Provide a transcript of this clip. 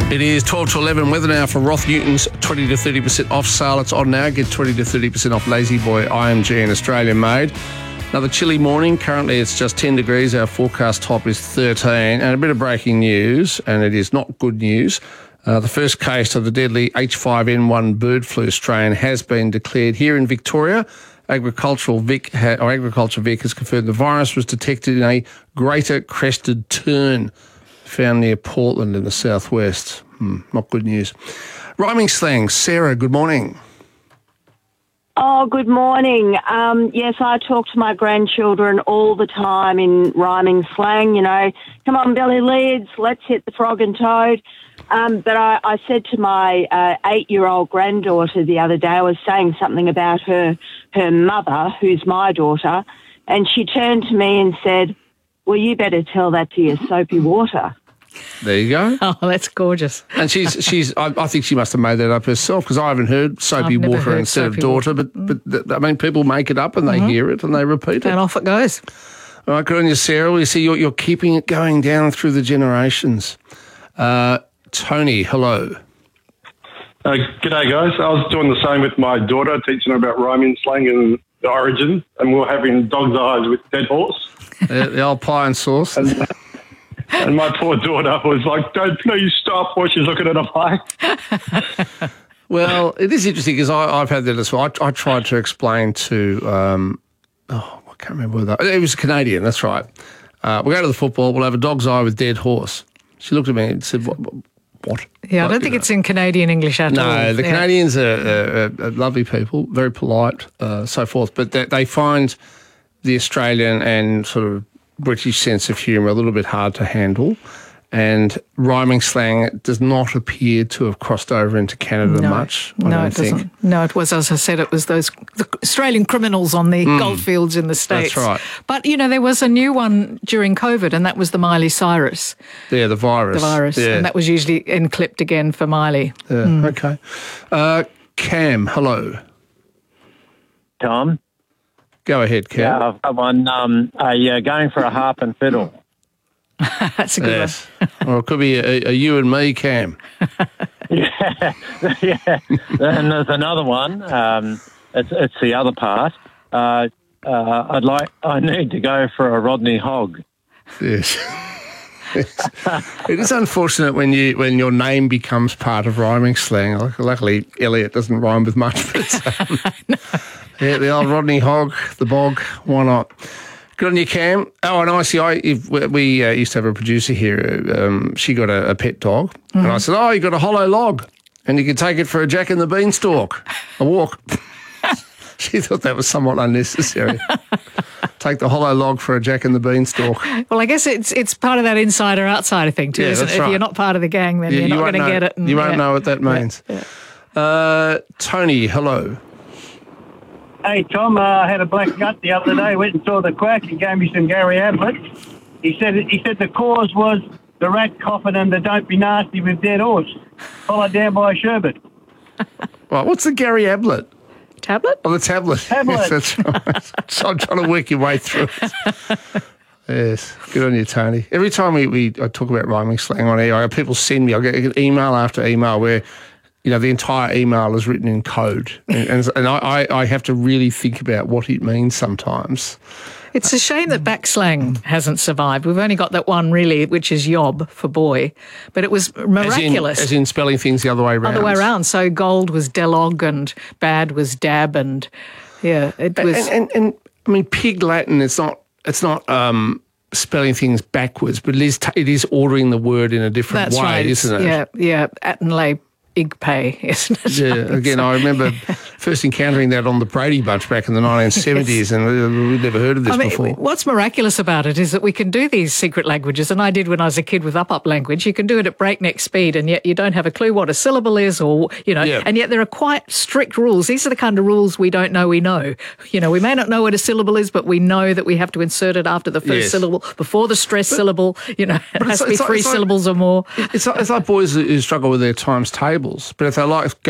It is 12 to 11 weather now for Roth Newton's 20 to 30% off sale. It's on now. Get 20 to 30% off Lazy Boy IMG and Australian made. Another chilly morning. Currently it's just 10 degrees. Our forecast top is 13. And a bit of breaking news, and it is not good news. The first case of the deadly H5N1 bird flu strain has been declared here in Victoria. Agriculture Vic has confirmed the virus was detected in a greater crested tern found near Portland in the southwest. Not good news. Rhyming slang. Sarah, good morning. Oh, good morning. Yes, I talk to my grandchildren all the time in rhyming slang, you know, come on, Billy Leeds, let's hit the frog and toad. But I said to my 8-year-old granddaughter the other day, I was saying something about her mother, who's my daughter, and she turned to me and said, well, you better tell that to your soapy water. There you go. Oh, that's gorgeous. And I think she must have made that up herself, because I haven't heard soapy water instead of daughter, but I mean, people make it up and they hear it and they repeat it. And off it goes. All right, good on you, Sarah. We see you're keeping it going down through the generations. Tony, hello. G'day, guys. I was doing the same with my daughter, teaching her about rhyming slang and the origin, and we were having dog's eyes with dead horse. The old pie and sauce. And my poor daughter was like, "Don't please stop," while she's looking at a pie. Well, it is interesting because I've had that as well. I tried to explain to, I can't remember that. It was a Canadian, that's right. We'll go to the football, we'll have a dog's eye with dead horse. She looked at me and said, what? Yeah, I don't think it's in Canadian English at all. No, the Canadians are lovely people, very polite, so forth, but they find the Australian and sort of British sense of humour a little bit hard to handle, and rhyming slang does not appear to have crossed over into Canada much. I don't think. No, it was, as I said, it was the Australian criminals on the goldfields in the States. That's right. But, you know, there was a new one during COVID, and that was the Miley Cyrus. Yeah, the virus. Yeah. And that was usually enclipped again for Miley. Yeah, okay. Cam, hello. Tom? Go ahead, Cam. Yeah, I've got one. Going for a harp and fiddle. That's a good one. Or it could be a you and me, Cam. Yeah. And there's another one. It's the other part. I need to go for a Rodney Hogg. Yes. It is unfortunate when your name becomes part of rhyming slang. Luckily, Elliot doesn't rhyme with much, but yeah, the old Rodney Hogg, the bog, why not? Good on you, Cam. Oh, and we used to have a producer here. She got a pet dog, and I said, "Oh, you got a hollow log, and you can take it for a Jack and the Beanstalk, a walk." She thought that was somewhat unnecessary. Take the hollow log for a Jack and the Beanstalk. Well, I guess it's part of that insider-outsider thing too, isn't it? If you're not part of the gang, then you're not going to get it. You won't know what that means. Yeah. Tony, hello. Hey, Tom, I had a black gut the other day. Went and saw the quack. He gave me some Gary Ablett. He said the cause was the rat coughing and the don't be nasty with dead horse, followed down by a sherbet. Right, what's the Gary Ablett? Tablet? Oh, the tablet. Yes, that's right. So I'm trying to work your way through it. Yes, good on you, Tony. Every time I talk about rhyming slang on air, I have people send me, I get email after email where, you know, the entire email is written in code. And I have to really think about what it means sometimes. It's a shame that backslang hasn't survived. We've only got that one, really, which is yob for boy. But it was miraculous. As in spelling things the other way around. Other way around. So gold was delog and bad was dab and, yeah, it was... And I mean, Pig Latin, it's not spelling things backwards, but it is ordering the word in a different way, right. Isn't it? Yeah. Attenley Igpay, isn't it? Yeah, again, I remember first encountering that on the Brady Bunch back in the 1970s, yes. And we'd never heard of this before. What's miraculous about it is that we can do these secret languages, and I did when I was a kid with up language. You can do it at breakneck speed, and yet you don't have a clue what a syllable is, or, you know, and yet there are quite strict rules. These are the kind of rules we don't know we know. You know, we may not know what a syllable is, but we know that we have to insert it after the first syllable, before the stress syllable. You know, it has to be three syllables or more. It's like boys who struggle with their times tables, but if they like